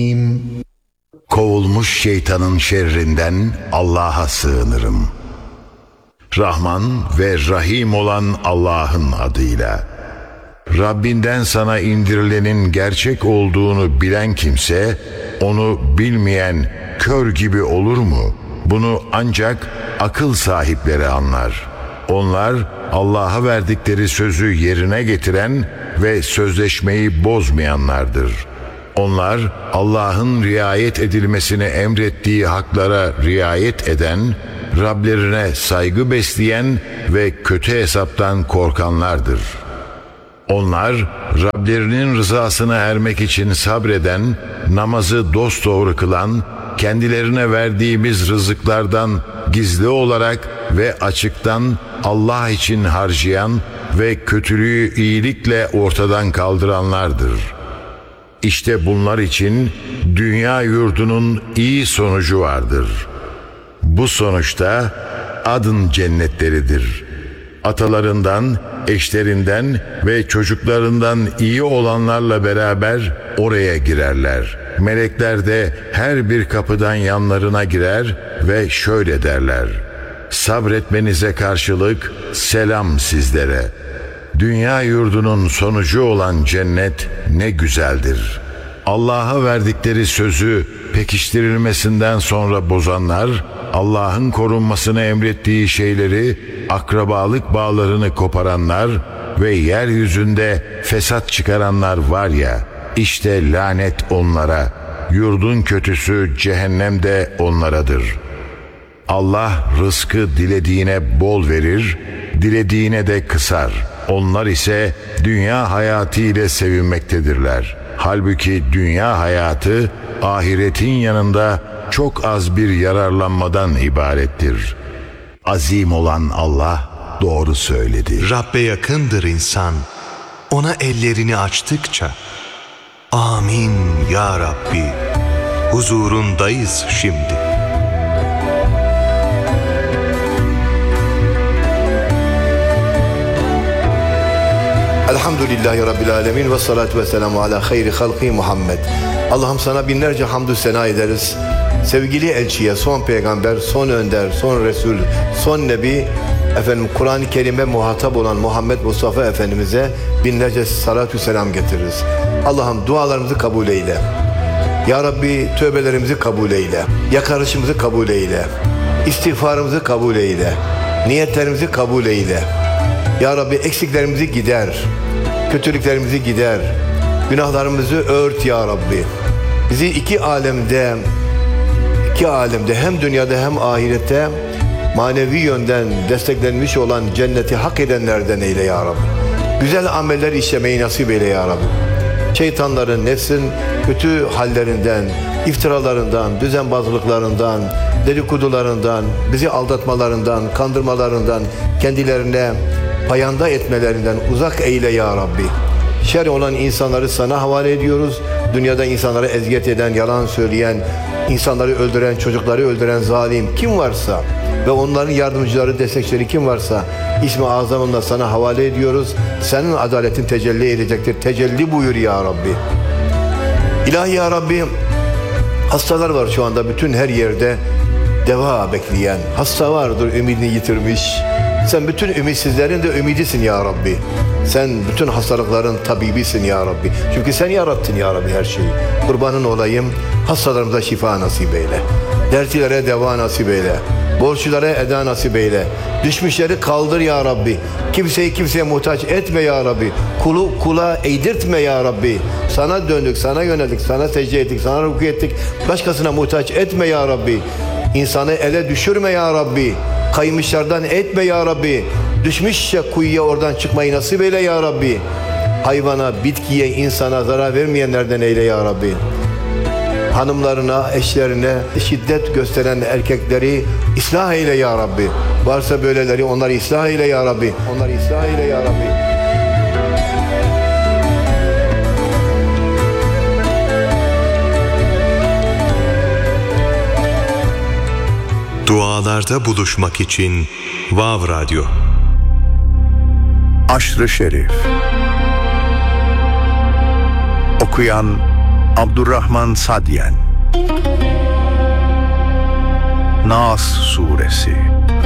Kovulmuş şeytanın şerrinden Allah'a sığınırım. Rahman ve Rahim olan Allah'ın adıyla. Rabbinden sana indirilenin gerçek olduğunu bilen kimse, onu bilmeyen kör gibi olur mu? Bunu ancak akıl sahipleri anlar. Onlar Allah'a verdikleri sözü yerine getiren ve sözleşmeyi bozmayanlardır. Onlar Allah'ın riayet edilmesini emrettiği haklara riayet eden, Rablerine saygı besleyen ve kötü hesaptan korkanlardır. Onlar Rablerinin rızasına ermek için sabreden, namazı dosdoğru kılan, kendilerine verdiğimiz rızıklardan gizli olarak ve açıktan Allah için harcayan ve kötülüğü iyilikle ortadan kaldıranlardır. İşte bunlar için dünya yurdunun iyi sonucu vardır. Bu sonuçta adın cennetleridir. Atalarından, eşlerinden ve çocuklarından iyi olanlarla beraber oraya girerler. Melekler de her bir kapıdan yanlarına girer ve şöyle derler: sabretmenize karşılık selam sizlere. Dünya yurdunun sonucu olan cennet ne güzeldir. Allah'a verdikleri sözü pekiştirilmesinden sonra bozanlar, Allah'ın korunmasını emrettiği şeyleri, akrabalık bağlarını koparanlar ve yeryüzünde fesat çıkaranlar var ya, işte lanet onlara, yurdun kötüsü cehennemde onlaradır. Allah rızkı dilediğine bol verir, dilediğine de kısar. Onlar ise dünya hayatı ile sevinmektedirler. Halbuki dünya hayatı ahiretin yanında çok az bir yararlanmadan ibarettir. Azim olan Allah doğru söyledi. Rabbe yakındır insan, ona ellerini açtıkça. Amin ya Rabbi, huzurundayız şimdi. Elhamdülillahi Rabbil Alemin ve salatu ve selamu ala hayri halki Muhammed. Allah'ım sana binlerce hamdü sena ederiz. Sevgili elçiye, son peygamber, son önder, son resul, son nebi, efendim Kur'an-ı Kerim'e muhatap olan Muhammed Mustafa Efendimiz'e binlerce salatü selam getiririz. Allah'ım dualarımızı kabul eyle. Ya Rabbi tövbelerimizi kabul eyle. Yakarışımızı kabul eyle. İstiğfarımızı kabul eyle. Niyetlerimizi kabul eyle. Ya Rabbi eksiklerimizi gider. Kötülüklerimizi gider. Günahlarımızı ört ya Rabbi. Bizi iki alemde hem dünyada hem ahirette manevi yönden desteklenmiş olan cenneti hak edenlerden eyle ya Rabbi. Güzel ameller işlemeyi nasip eyle ya Rabbi. Şeytanların, nefsin kötü hallerinden, iftiralarından, düzenbazlıklarından, dedikodularından, bizi aldatmalarından, kandırmalarından, kendilerine payanda etmelerinden uzak eyle ya Rabbi. Şer olan insanları sana havale ediyoruz. Dünyada insanları eziyet eden, yalan söyleyen, insanları öldüren, çocukları öldüren zalim kim varsa ve onların yardımcıları, destekçileri kim varsa İsmi Azam'ınla sana havale ediyoruz. Senin adaletin tecelli edecektir. Tecelli buyur ya Rabbi. İlahi ya Rabbi, hastalar var şu anda bütün her yerde deva bekleyen. Hasta vardır ümidini yitirmiş. Sen bütün ümitsizlerin de ümidisin ya Rabbi. Sen bütün hastalıkların tabibisin ya Rabbi. Çünkü sen yarattın ya Rabbi her şeyi. Kurbanın olayım, hastalarımıza şifa nasip eyle. Dertlilere deva nasip eyle. Borçlulara eda nasip eyle. Düşmüşleri kaldır ya Rabbi. Kimseyi kimseye muhtaç etme ya Rabbi. Kulu kula eğdirtme ya Rabbi. Sana döndük, sana yöneldik, sana secde ettik, sana rükû ettik. Başkasına muhtaç etme ya Rabbi. İnsanı ele düşürme ya Rabbi. Kaymışlardan etme ya Rabbi. Düşmüşse kuyuya oradan çıkmayı nasip eyle ya Rabbi. Hayvana, bitkiye, insana zarar vermeyenlerden eyle ya Rabbi. Hanımlarına, eşlerine şiddet gösteren erkekleri ıslah eyle ya Rabbi. Varsa böyleleri onları ıslah eyle ya Rabbi. Onları ıslah eyle ya Rabbi. Dualarda buluşmak için Vav Radyo. Aşr-ı Şerif. Okuyan Abdurrahman Sadyen. Nas Suresi